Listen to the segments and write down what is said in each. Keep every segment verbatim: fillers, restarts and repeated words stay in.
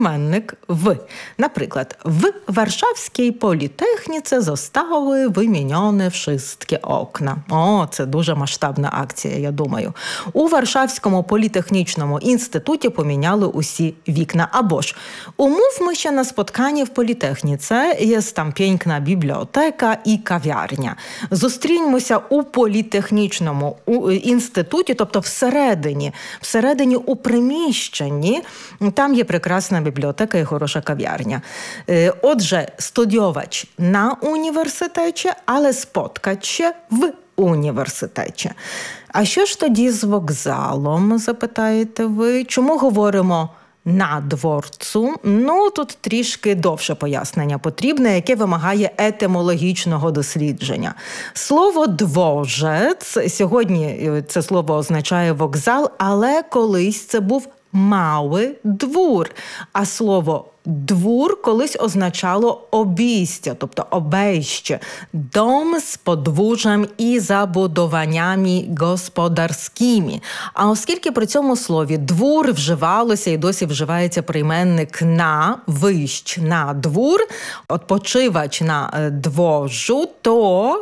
Прийменник «в». Наприклад, в Варшавській політехніці zostały wymienione wszystkie окна. О, це дуже масштабна акція, я думаю. У Варшавському політехнічному інституті поміняли усі вікна. Або ж, umówmy się na spotkanie w Politechnice, jest tam piękna biblioteka i kawiarnia. Зустріньмося у політехнічному інституті, тобто всередині, всередині у приміщенні, там є прекрасна бібліотека і хороша кав'ярня. Отже, студіоwać на університеті, але spotkać się в університеті. А що ж тоді з вокзалом, запитаєте ви? Чому говоримо на дворцу? Ну, тут трішки довше пояснення потрібне, яке вимагає етимологічного дослідження. Слово «дворець», сьогодні це слово означає вокзал, але колись це був «малий двор», а слово «двор» колись означало обійстя, тобто обейще, дом з подвір'ям і забудованнями господарськими. А оскільки при цьому слові «двор» вживалося і досі вживається прийменник «на», «вищ на двор», «odpoczywać на дворжу», то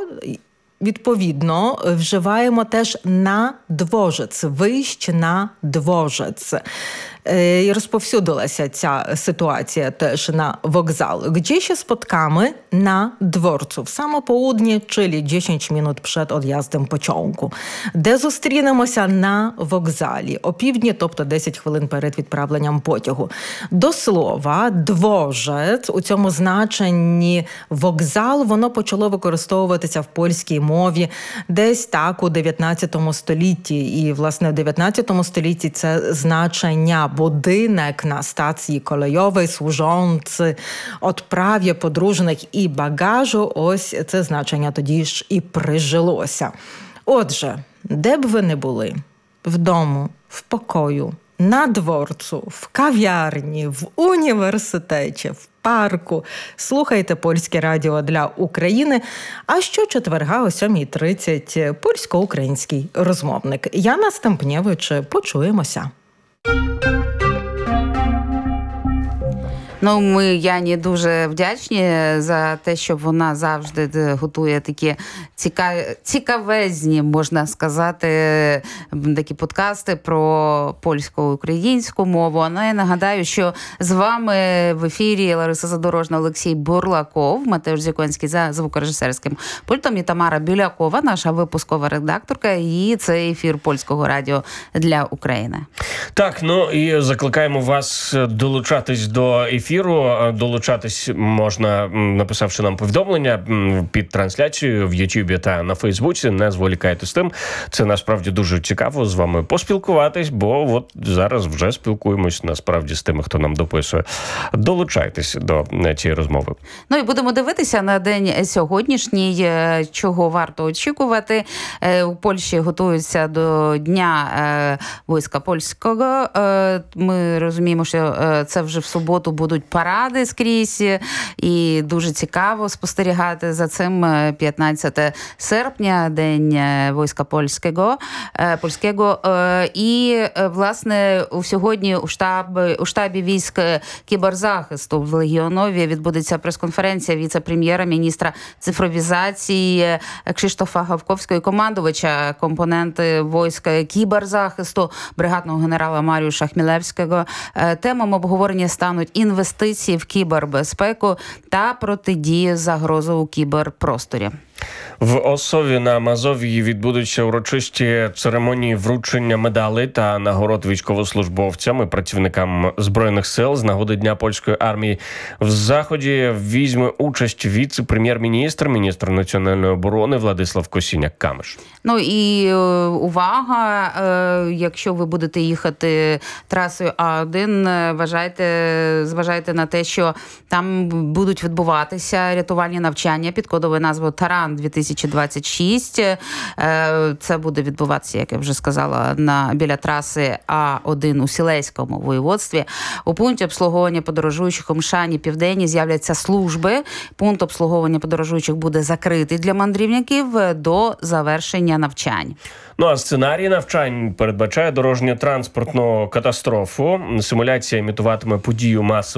відповідно вживаємо теж «на дворець», «вищ на дворець». І розповсюдилася ця ситуація теж на вокзал. Gdzie się spotkamy? Na dworcu. W samo południe, czyli dziesięć minut przed odjazdem pociągu. Де зустрінемося? На вокзалі. О півдні, тобто десять хвилин перед відправленням потягу. До слова, дворець, у цьому значенні вокзал, воно почало використовуватися в польській мові десь так у дев'ятнадцятому столітті. І, власне, у дев'ятнадцятому столітті це значення budynek na stacji kolejowej służący odprawie podróżnych i bagażu. Ось це значення тоді ж і прижилося. Отже, де б ви не були? Вдома, в покою, на дворцу, в кав'ярні, в університеті, в парку. Слухайте Польське радіо для України. А щочетверга о сьомій тридцять польсько-український розмовник. Яна Стемпнєвич. Почуємося. Ну, ми Яні дуже вдячні за те, що вона завжди готує такі цікаві, цікавезні, можна сказати, такі подкасти про польсько-українську мову. Ну, я нагадаю, що з вами в ефірі Лариса Задорожна, Олексій Бурлаков, Матеуш Зіконський за звукорежисерським пультом і Тамара Білякова, наша випускова редакторка, і це ефір Польського радіо для України. Так, ну і закликаємо вас долучатись до ефіру. Ефіру. Долучатись можна, написавши нам повідомлення під трансляцією в Ютубі та на Фейсбуці. Не зволікайте з тим. Це насправді дуже цікаво з вами поспілкуватись, бо от зараз вже спілкуємось насправді з тими, хто нам дописує. Долучайтесь до цієї розмови. Ну і будемо дивитися на день сьогоднішній, чого варто очікувати. У Польщі готуються до Дня війська польського. Ми розуміємо, що це вже в суботу будуть паради скрізь, і дуже цікаво спостерігати за цим. п'ятнадцятого серпня, День війська польського. польського. І, власне, сьогодні у штабі, у штабі військ кіберзахисту в Легіонові відбудеться прес-конференція віце-прем'єра, міністра цифровізації Кшиштофа Гавковського і командувача компоненти військ кіберзахисту бригадного генерала Маріуша Хмілевського. Темами обговорення стануть інвестиції в кібербезпеку та протидії загрози у кіберпросторі. В Осові на Мазовії відбудуться урочисті церемонії вручення медалей та нагород військовослужбовцям і працівникам Збройних сил з нагоди Дня польської армії. В заході візьме участь віце-прем'єр-міністр, міністр національної оборони Владислав Косіняк-Камиш. Ну і увага, якщо ви будете їхати трасою А один, вважайте, зважайте на те, що там будуть відбуватися рятувальні навчання під кодовою назвою «Таран Майдан дві тисячі двадцять шість. Це буде відбуватися, як я вже сказала, на біля траси А один у Сілеському воєводстві. У пункті обслуговування подорожуючих у Мшані Південні з'являться служби. Пункт обслуговування подорожуючих буде закритий для мандрівників до завершення навчань. Ну а сценарій навчань передбачає дорожньо-транспортну катастрофу. Симуляція імітуватиме подію масової